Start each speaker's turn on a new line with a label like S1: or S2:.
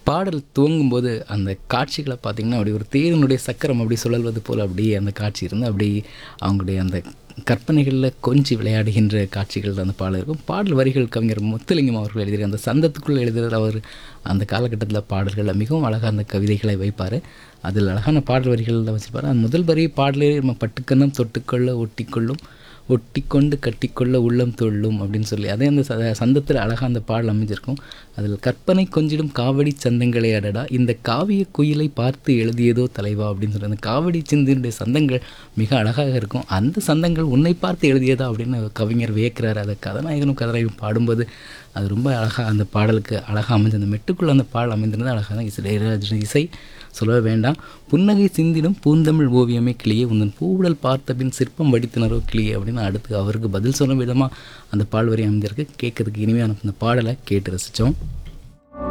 S1: பாடல் துவங்கும்போது அந்த காட்சிகளை பார்த்திங்கன்னா அப்படி ஒரு தேரினுடைய சக்கரம் அப்படி சுழல்வது போல் அப்படியே அந்த காட்சி இருந்து அப்படி அவங்களுடைய அந்த கற்பனைகளில் கொஞ்சி விளையாடுகின்ற காட்சிகள் அந்த பாடல் இருக்கும். பாடல் வரிகள் கவிஞர் முத்துலிங்கம் அவர்கள் எழுதிய அந்த சந்தத்துக்குள் எழுதுகிற அவர் அந்த காலகட்டத்தில் பாடல்களில் மிகவும் அழகாக அந்த கவிதைகளை வைப்பார். அதில் அழகான பாடல் வரிகளில் வச்சுருப்பார். அந்த முதல் வரி பாடலே நம்ம பட்டுக்கண்ணம் தொட்டுக்கொள்ள ஒட்டிக்கொள்ளும் ஒட்டிக்கொண்டு கட்டிக்கொள்ள உள்ளம் தொள்ளும் அப்படின்னு சொல்லி அதே அந்த சந்தத்தில் அழகாக அந்த பாடல் அமைஞ்சிருக்கும். அதில் கற்பனை கொஞ்சிடும் காவடி சந்தங்களே அடடா இந்த காவிய குயிலை பார்த்து எழுதியதோ தலைவா அப்படின்னு சொல்லி அந்த காவடி சிந்தினுடைய சந்தங்கள் மிக அழகாக இருக்கும். அந்த சந்தங்கள் உன்னை பார்த்து எழுதியதா அப்படின்னு கவிஞர் வியக்கிறார். அதை கதாநாயகனும் கதாநாயகனும் பாடும்போது அது ரொம்ப அழகாக அந்த பாடலுக்கு அழகாக அமைஞ்சு அந்த மெட்டுக்குள்ளே அந்த பாடல் அமைந்திருந்தது அழகாக தான். இளையராஜா இசை சொல்லவே வேண்டாம். புன்னகை சிந்திடும் பூந்தமிழ் ஓவியமே கிளியே உந்தன் பூவுடல் பார்த்த பின் சிற்பம் வடித்தினரோ கிளியே அப்படின்னு அடுத்து அவருக்கு பதில் சொல்லும் விதமாக அந்த பாடல் வரி அமைந்திருக்கு. கேட்கறதுக்கு இனிமையான அந்த பாடலை கேட்டு ரசித்தோம்.